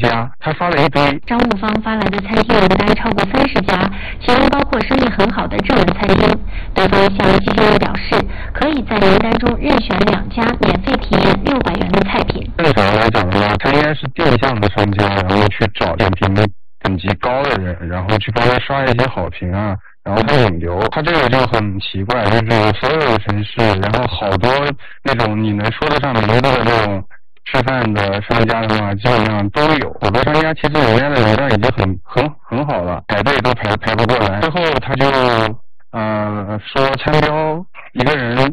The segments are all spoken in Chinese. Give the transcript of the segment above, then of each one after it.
家，他发了一堆。 招募方发来的餐厅名单超过30家，其中包括生意很好的热门餐厅。对方向基金会表示，可以在名单中任选2家免费体验600元的菜品。 正常来讲的话，他应该是定向的商家，然后去找点评等级高的人，然后去帮他刷一些好评啊，然后他引流。他这个就很奇怪，就是所有的城市，然后好多那种你能说得上名字的那种吃饭的商家的话，基本上都有。好多商家其实人家的流量已经很好了，排队都排不过来。最后他就说餐标一个人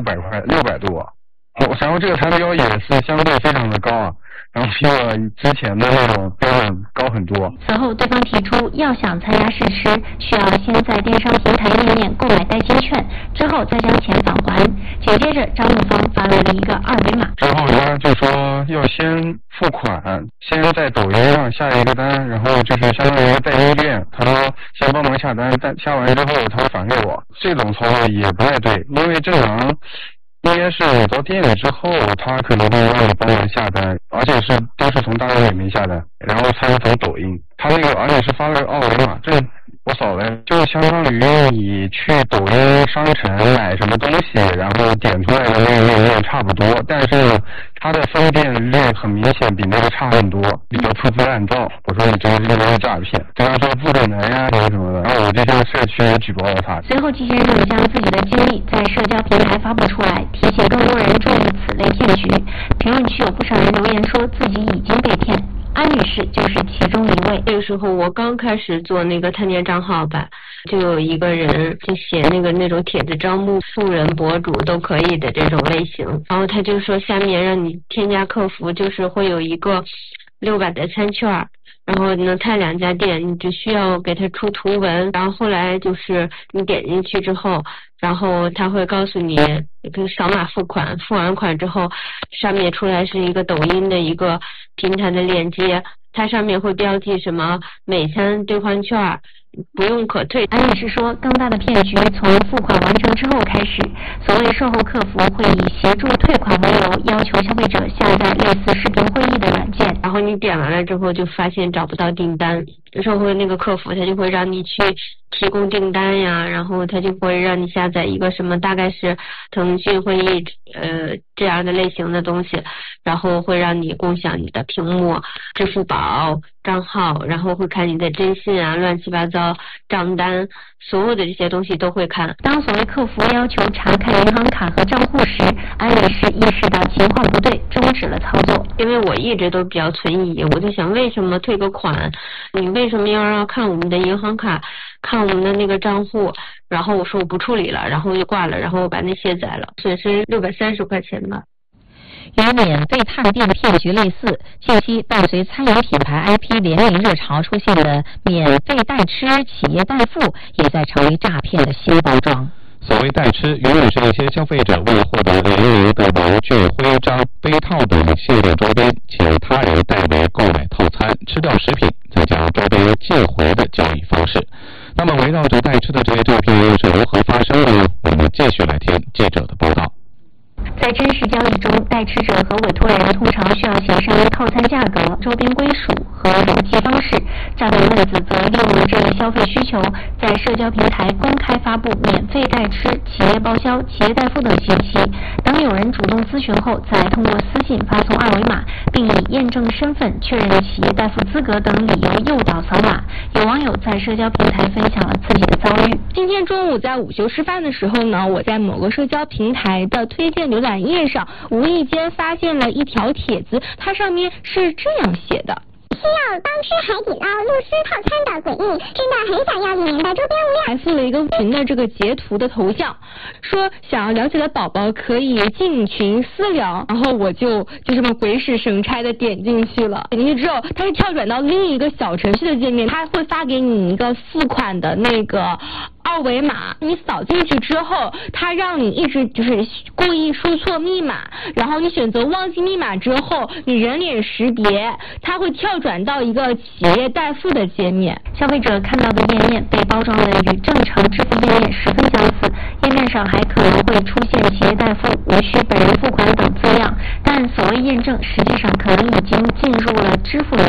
600多，然后这个餐标也是相对非常的高啊，然后比我之前的那种标准高很多。 此后，对方提出要想参加试吃，需要先在电商平台页面购买代金券，之后再将钱返还。紧接着，招募方发来了一个2维码， 之后他就说要先付款，先在抖音上下一个单，然后就是相当于代金券。他说先帮忙下单，下完之后他会返给我。这种操作也不太对，因为正常应该是我到店里之后，他可能会让你帮忙下单，而且都是从大众点评下单，然后才是从抖音。他那个而且是发了2维码，这我扫了，就相当于你去抖音商城买什么东西，然后点出来的那个页面差不多，但是它的分辨率很明显比那个差很多，比较粗制滥造。我说你这个是诈骗，对他说不可能呀什么的，然后我就向社区举报了他。 随后，季先生将自己的经历在社交平台发布出来，提醒更多人注意此类骗局。评论区有不少人留言说自己已经被骗。安女士就是其中一位。 那个时候我刚开始做那个探店账号吧，就有一个人就写那种帖子招募素人博主都可以的这种类型，然后他就说下面让你添加客服，就是会有一个600的餐券，然后能探2家店，你只需要给他出图文，然后后来就是你点进去之后，然后他会告诉你扫码付款，付完款之后上面出来是一个抖音的一个平台的链接，它上面会标记什么每餐兑换券不用可退。 安女士说，更大的骗局从付款完成之后开始，所谓售后客服会以协助退款为由，要求消费者下载类似视频会议的软件， 然后你点完了之后就发现找不到订单，售后那个客服他就会让你去提供订单呀，然后他就会让你下载一个什么大概是腾讯会议这样的类型的东西，然后会让你共享你的屏幕、支付宝账号，然后会看你的征信啊、乱七八糟账单，所有的这些东西都会看。 当所谓客服要求查看银行卡和账户时，安女士意识到情况不对，终止了操作。 因为我一直都比较存疑，我就想为什么退个款，你为什么要让看我们的银行卡，看我们的那个账户，然后我说我不处理了，然后就挂了，然后我把那卸载了，损失630块钱吧。 与免费探店骗局类似，近期伴随餐饮品牌 IP 联名热潮出现的免费代吃、企业代付，也在成为诈骗的新包装。 所谓代吃，永远是一些消费者为了获得零元的毛券、徽章、杯套等限量周边，请他人代为购买套餐，吃掉食品，再将周边寄回的交易方式。那么围绕着代吃的这些诈骗又是如何发生的呢？我们继续来听记者的报道。 在真实交易中，代吃者和委托人通常需要协商套餐价格、周边归属和邮寄方式。诈骗分子则利用这个消费需求，在社交平台公开发布免费代吃、企业报销、企业代付等信息。当有人主动咨询后，再通过私信发送2维码，并以验证身份、确认企业代付资格等理由诱导扫码。有网友在社交平台分享了自己的遭遇。 今天中午在午休吃饭的时候呢，我在某个社交平台的推荐浏览页上无意间发现了一条帖子，它上面是这样写的： 需要帮吃海底捞露丝套餐的诡异，真的很想要你们的周边物料。 还附了一个群的这个截图的头像，说想要了解的宝宝可以进群私聊，然后我就这么鬼使神差的点进去了。点进去之后，它是跳转到另一个小程序的界面，它会发给你一个付款的那个2维码，你扫进去之后，它让你一直就是故意输错密码，然后你选择忘记密码之后，你人脸识别，它会跳转到一个企业代付的界面。 消费者看到的页面被包装的与正常支付页面十分相似，页面上还可能会出现企业代付、无需本人付款等字样，但所谓验证实际上可能已经进入了支付流